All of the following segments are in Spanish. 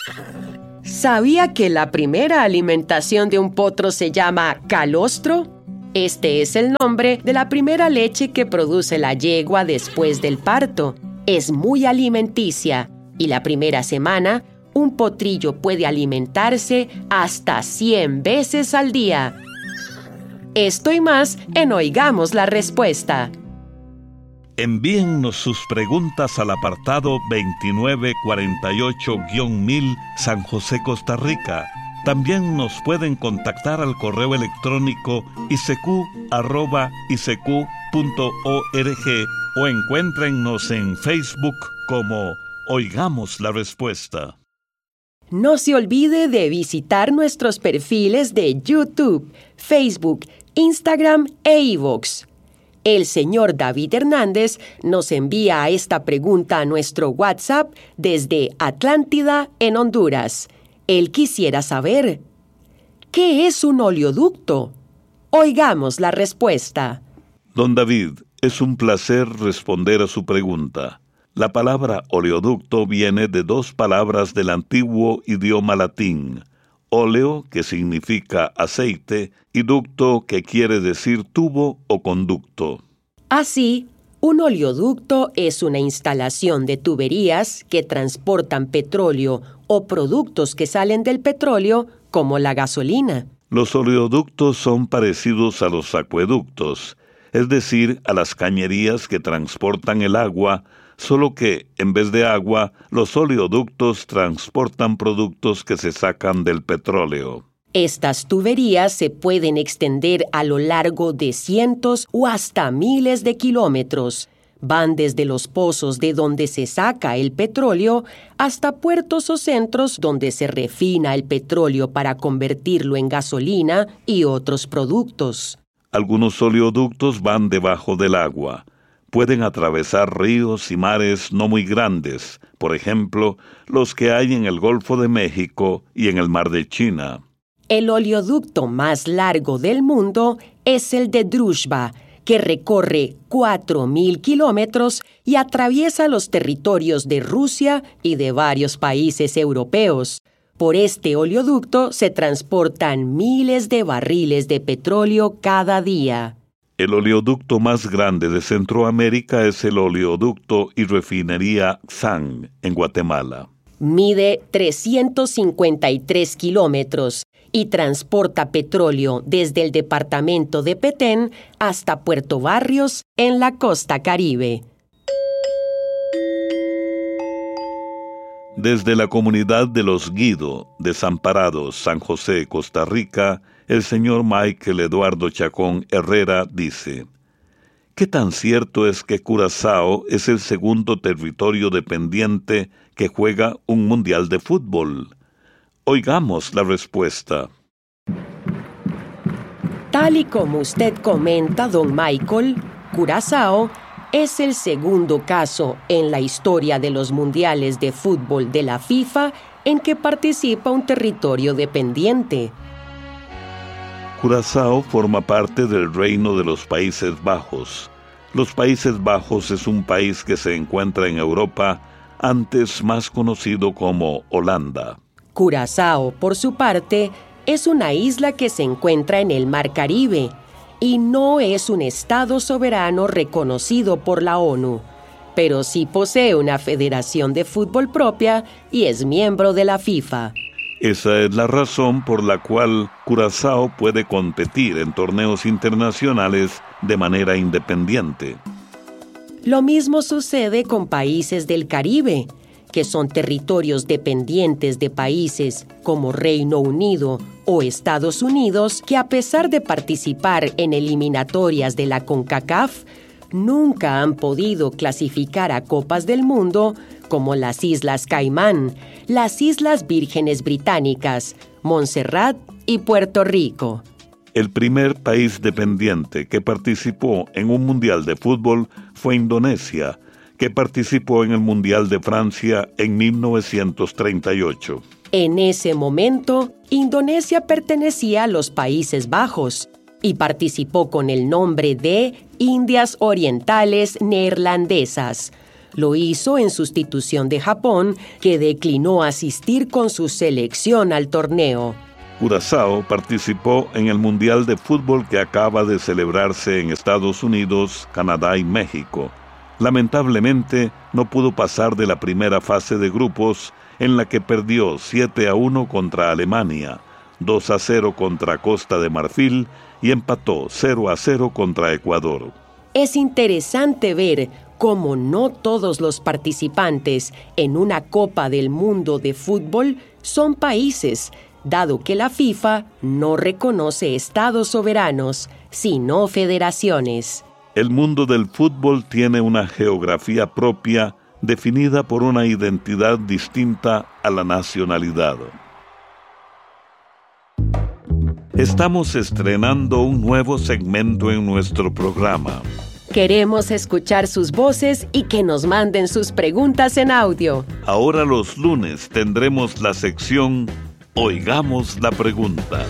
¿Sabía que la primera alimentación de un potro se llama calostro? Este es el nombre de la primera leche que produce la yegua después del parto. Es muy alimenticia y la primera semana, un potrillo puede alimentarse hasta 100 veces al día. Esto y más en Oigamos la Respuesta. Envíennos sus preguntas al apartado 2948-1000 San José, Costa Rica. También nos pueden contactar al correo electrónico isq@isq.org o encuéntrennos en Facebook como Oigamos la Respuesta. No se olvide de visitar nuestros perfiles de YouTube, Facebook, Instagram e iVoox. El señor David Hernández nos envía esta pregunta a nuestro WhatsApp desde Atlántida, en Honduras. Él quisiera saber, ¿qué es un oleoducto? Oigamos la respuesta. Don David, es un placer responder a su pregunta. La palabra oleoducto viene de dos palabras del antiguo idioma latín: óleo, que significa aceite, y ducto, que quiere decir tubo o conducto. Así, un oleoducto es una instalación de tuberías que transportan petróleo o productos que salen del petróleo, como la gasolina. Los oleoductos son parecidos a los acueductos, es decir, a las cañerías que transportan el agua, solo que, en vez de agua, los oleoductos transportan productos que se sacan del petróleo. Estas tuberías se pueden extender a lo largo de cientos o hasta miles de kilómetros. Van desde los pozos de donde se saca el petróleo hasta puertos o centros donde se refina el petróleo para convertirlo en gasolina y otros productos. Algunos oleoductos van debajo del agua. Pueden atravesar ríos y mares no muy grandes, por ejemplo, los que hay en el Golfo de México y en el Mar de China. El oleoducto más largo del mundo es el de Druzhba, que recorre 4.000 kilómetros y atraviesa los territorios de Rusia y de varios países europeos. Por este oleoducto se transportan miles de barriles de petróleo cada día. El oleoducto más grande de Centroamérica es el oleoducto y refinería XAN, en Guatemala. Mide 353 kilómetros y transporta petróleo desde el departamento de Petén hasta Puerto Barrios, en la costa Caribe. Desde la comunidad de Los Guido, Desamparados, San José, Costa Rica, el señor Michael Eduardo Chacón Herrera dice: ¿qué tan cierto es que Curazao es el segundo territorio dependiente que juega un mundial de fútbol? Oigamos la respuesta. Tal y como usted comenta, don Michael, Curazao es el segundo caso en la historia de los mundiales de fútbol de la FIFA en que participa un territorio dependiente. Curazao forma parte del Reino de los Países Bajos. Los Países Bajos es un país que se encuentra en Europa, antes más conocido como Holanda. Curazao, por su parte, es una isla que se encuentra en el Mar Caribe y no es un estado soberano reconocido por la ONU, pero sí posee una federación de fútbol propia y es miembro de la FIFA. Esa es la razón por la cual Curazao puede competir en torneos internacionales de manera independiente. Lo mismo sucede con países del Caribe, que son territorios dependientes de países como Reino Unido o Estados Unidos, que a pesar de participar en eliminatorias de la CONCACAF, nunca han podido clasificar a Copas del Mundo, como las Islas Caimán, las Islas Vírgenes Británicas, Montserrat y Puerto Rico. El primer país dependiente que participó en un mundial de fútbol fue Indonesia, que participó en el Mundial de Francia en 1938. En ese momento, Indonesia pertenecía a los Países Bajos y participó con el nombre de Indias Orientales Neerlandesas. Lo hizo en sustitución de Japón, que declinó asistir con su selección al torneo. Curazao participó en el Mundial de Fútbol que acaba de celebrarse en Estados Unidos, Canadá y México. Lamentablemente, no pudo pasar de la primera fase de grupos, en la que perdió 7-1 contra Alemania, 2-0 contra Costa de Marfil y empató 0-0 contra Ecuador. Es interesante ver cómo no todos los participantes en una Copa del Mundo de fútbol son países, dado que la FIFA no reconoce estados soberanos, sino federaciones. El mundo del fútbol tiene una geografía propia, definida por una identidad distinta a la nacionalidad. Estamos estrenando un nuevo segmento en nuestro programa. Queremos escuchar sus voces y que nos manden sus preguntas en audio. Ahora los lunes tendremos la sección Oigamos la Pregunta.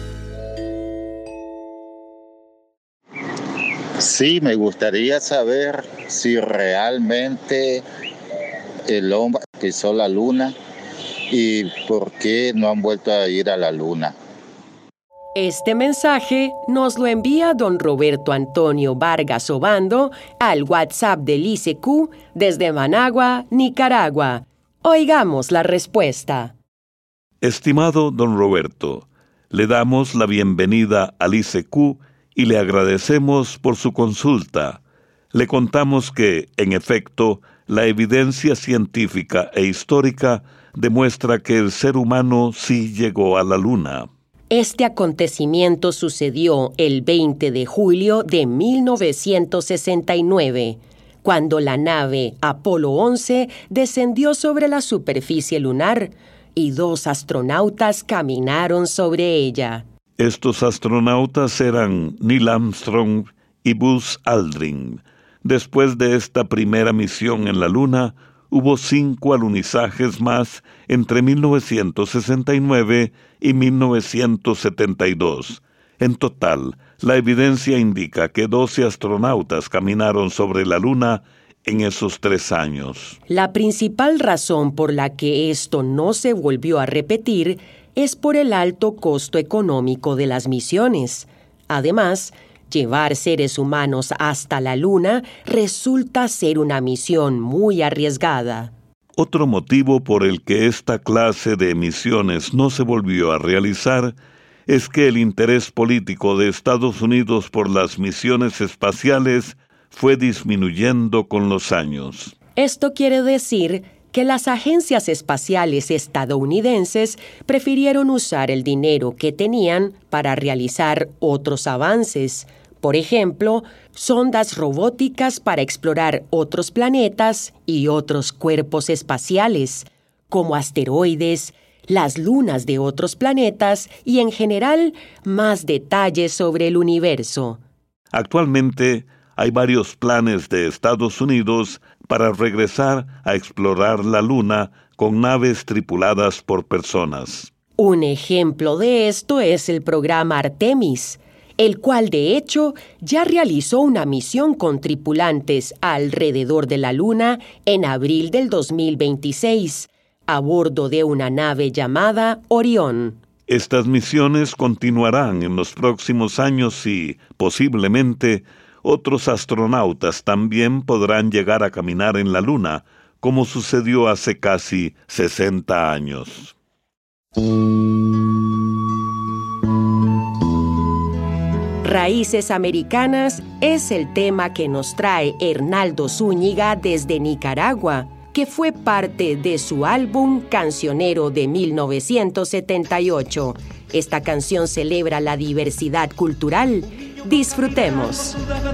Sí, me gustaría saber si realmente el hombre pisó la luna y por qué no han vuelto a ir a la luna. Este mensaje nos lo envía don Roberto Antonio Vargas Obando al WhatsApp del ICQ desde Managua, Nicaragua. Oigamos la respuesta. Estimado don Roberto, le damos la bienvenida al ICQ y le agradecemos por su consulta. Le contamos que, en efecto, la evidencia científica e histórica demuestra que el ser humano sí llegó a la Luna. Este acontecimiento sucedió el 20 de julio de 1969, cuando la nave Apolo 11 descendió sobre la superficie lunar y 2 astronautas caminaron sobre ella. Estos astronautas eran Neil Armstrong y Buzz Aldrin. Después de esta primera misión en la Luna, hubo 5 alunizajes más entre 1969 y 1972. En total, la evidencia indica que 12 astronautas caminaron sobre la Luna en esos 3 años. La principal razón por la que esto no se volvió a repetir es por el alto costo económico de las misiones. Además, llevar seres humanos hasta la Luna resulta ser una misión muy arriesgada. Otro motivo por el que esta clase de misiones no se volvió a realizar es que el interés político de Estados Unidos por las misiones espaciales fue disminuyendo con los años. Esto quiere decir que las agencias espaciales estadounidenses prefirieron usar el dinero que tenían para realizar otros avances. Por ejemplo, sondas robóticas para explorar otros planetas y otros cuerpos espaciales, como asteroides, las lunas de otros planetas y, en general, más detalles sobre el universo. Actualmente, hay varios planes de Estados Unidos para regresar a explorar la Luna con naves tripuladas por personas. Un ejemplo de esto es el programa Artemis, el cual de hecho ya realizó una misión con tripulantes alrededor de la Luna en abril del 2026, a bordo de una nave llamada Orión. Estas misiones continuarán en los próximos años y, posiblemente, otros astronautas también podrán llegar a caminar en la Luna, como sucedió hace casi 60 años. Raíces Americanas es el tema que nos trae Hernaldo Zúñiga desde Nicaragua, que fue parte de su álbum Cancionero de 1978. Esta canción celebra la diversidad cultural. Disfrutemos.